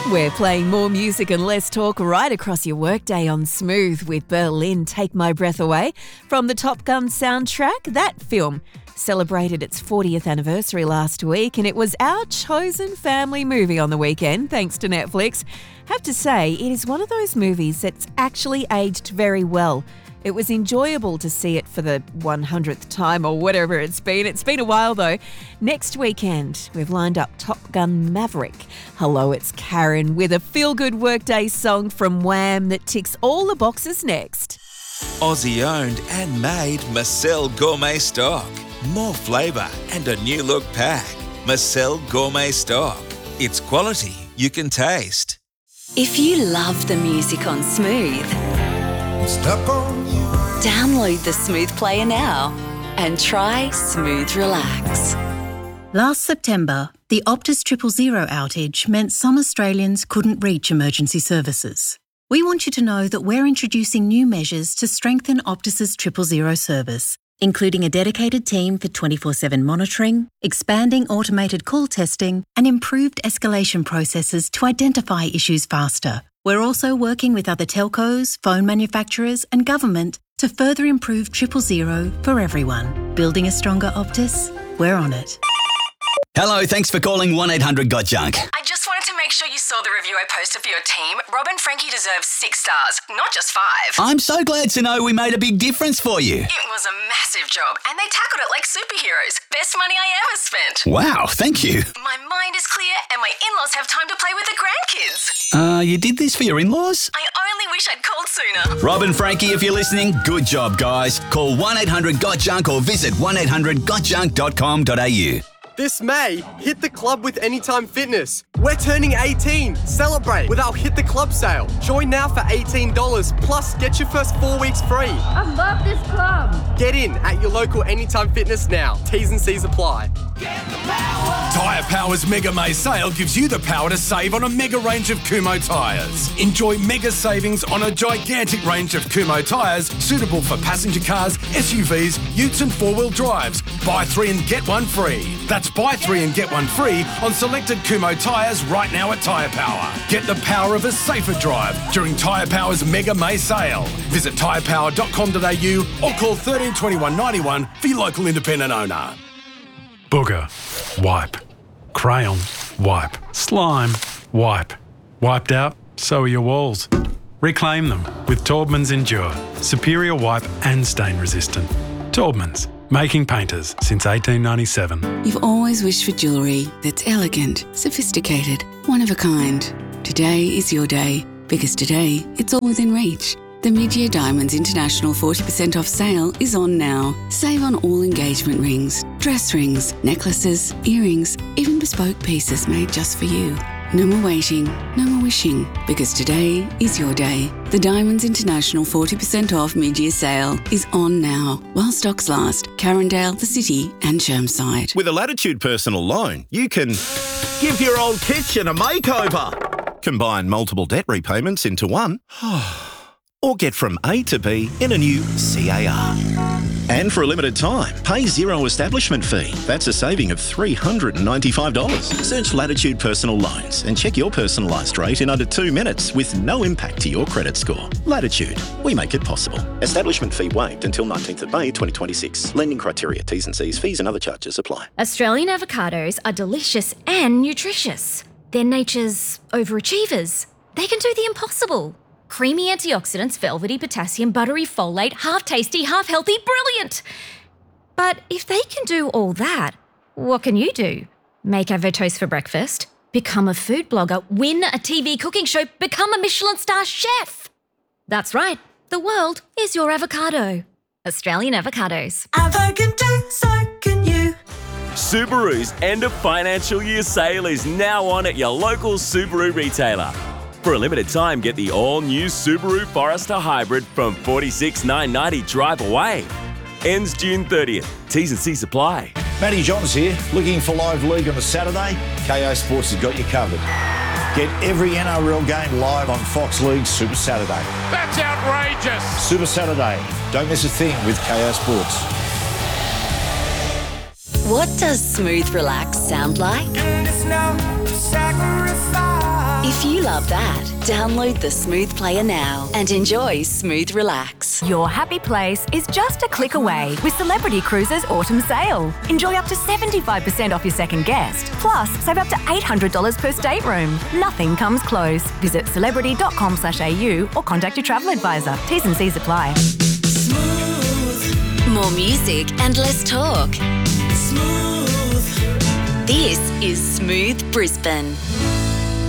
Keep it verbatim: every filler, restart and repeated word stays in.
We're playing more music and less talk right across your workday on Smooth with Berlin, Take My Breath Away. From the Top Gun soundtrack, that film celebrated its fortieth anniversary last week, and it was our chosen family movie on the weekend, thanks to Netflix. Have to say, it is one of those movies that's actually aged very well. It was enjoyable to see it for the one hundredth time or whatever it's been. It's been a while though. Next weekend, we've lined up Top Gun Maverick. Hello, it's Karen with a feel-good workday song from Wham that ticks all the boxes next. Aussie owned and made Marcel Gourmet Stock. More flavour and a new look pack. Marcel Gourmet Stock. It's quality you can taste. If you love the music on Smooth, Stuck on you. download the Smooth Player now and try Smooth Relax. Last September, the Optus Triple Zero outage meant some Australians couldn't reach emergency services. We want you to know that we're introducing new measures to strengthen Optus's Triple Zero service, including a dedicated team for twenty-four seven monitoring, expanding automated call testing, and improved escalation processes to identify issues faster. We're also working with other telcos, phone manufacturers and government to further improve Triple Zero for everyone. Building a stronger Optus? We're on it. Hello, thanks for calling one eight hundred got junk. I just wanted to make sure you saw the review I posted for your team. Rob and Frankie deserve six stars, not just five. I'm so glad to know we made a big difference for you. It was a massive job, and they tackled it like superheroes. Best money I ever spent. Wow, thank you. My mind is clear, and my in-laws have time to play with the grandkids. Uh, you did this for your in-laws? I only wish I'd called sooner. Rob and Frankie, if you're listening, good job, guys. Call one eight hundred got junk or visit one eight hundred got junk dot com dot a u. This May, hit the club with Anytime Fitness. We're turning eighteen. Celebrate with our Hit the Club sale. Join now for eighteen dollars, plus get your first four weeks free. I love this club. Get in at your local Anytime Fitness now. T's and C's apply. Tyre Power's Mega May sale gives you the power to save on a mega range of Kumho tyres. Enjoy mega savings on a gigantic range of Kumho tyres suitable for passenger cars, S U Vs, utes and four-wheel drives. Buy three and get one free. That's buy three and get one free on selected Kumho tyres right now at Tyre Power. Get the power of a safer drive during Tyre Power's Mega May sale. Visit tyre power dot com dot a u or call thirteen twenty-one ninety-one for your local independent owner. Booger, wipe. Crayon, wipe. Slime, wipe. Wiped out, so are your walls. Reclaim them with Taubman's Endure. Superior wipe and stain resistant. Taubman's, making painters since eighteen ninety-seven. You've always wished for jewellery that's elegant, sophisticated, one of a kind. Today is your day, because today it's all within reach. The Mid-Year Diamonds International forty percent off sale is on now. Save on all engagement rings, dress rings, necklaces, earrings, even bespoke pieces made just for you. No more waiting, no more wishing, because today is your day. The Diamonds International forty percent off mid-year sale is on now, while stocks last. Carindale, The City and Chermside. With a Latitude personal loan, you can give your old kitchen a makeover, combine multiple debt repayments into one, or get from A to B in a new C A R. And for a limited time, pay zero establishment fee. That's a saving of three hundred ninety-five dollars. Search Latitude Personal Loans and check your personalised rate in under two minutes with no impact to your credit score. Latitude, we make it possible. Establishment fee waived until nineteenth of May twenty twenty-six. Lending criteria, T's and C's, fees and other charges apply. Australian avocados are delicious and nutritious. They're nature's overachievers. They can do the impossible. Creamy antioxidants, velvety potassium, buttery folate, half tasty, half healthy, brilliant! But if they can do all that, what can you do? Make avo toast for breakfast? Become a food blogger? Win a T V cooking show? Become a Michelin star chef? That's right, the world is your avocado. Australian avocados. Avo can do, so can you. Subaru's end of financial year sale is now on at your local Subaru retailer. For a limited time, get the all-new Subaru Forester Hybrid from forty-six thousand nine hundred ninety dollars drive away. Ends June thirtieth. T's and C's apply. Matty Johns here. Looking for live league on a Saturday? K O Sports has got you covered. Get every N R L game live on Fox League Super Saturday. That's outrageous! Super Saturday. Don't miss a thing with K O Sports. What does Smooth Relax sound like? If you love that. Download the Smooth Player now and enjoy Smooth Relax. Your happy place is just a click away with Celebrity Cruises Autumn Sale. Enjoy up to seventy-five percent off your second guest. Plus, save up to eight hundred dollars per stateroom. Nothing comes close. Visit celebrity.com slash AU or contact your travel advisor. T's and C's apply. More music and less talk. This is Smooth Brisbane.